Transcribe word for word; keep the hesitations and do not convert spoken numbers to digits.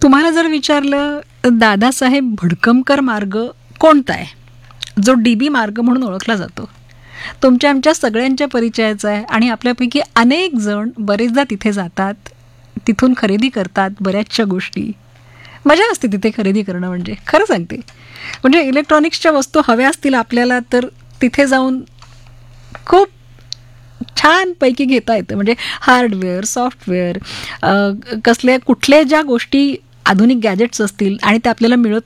तुम्हाला जर विचारलं दादासाहेब भडकमकर मार्ग कोणता आहे, जो डी बी मार्ग म्हणून ओळखला जातो, तुमच्या आमच्या सगळ्यांच्या परिचयाचा आहे आणि आपल्यापैकी अनेक जण बरेचदा तिथे जातात, तिथून खरेदी करतात बऱ्याचशा गोष्टी. मजा असते तिथे खरेदी करणं. म्हणजे खरं सांगते, म्हणजे इलेक्ट्रॉनिक्सच्या वस्तू हव्या असतील आपल्याला तर तिथे जाऊन खूप छानपैकी घेता येतं. म्हणजे हार्डवेअर, सॉफ्टवेअर, कसले कुठले ज्या गोष्टी आधुनिक गॅजेट्स असतील आणि ते आपल्याला मिळत